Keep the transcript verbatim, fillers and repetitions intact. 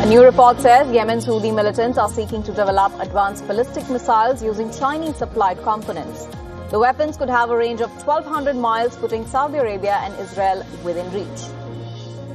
A new report says Yemen's Houthi militants are seeking to develop advanced ballistic missiles using Chinese-supplied components. The weapons could have a range of twelve hundred miles, putting Saudi Arabia and Israel within reach.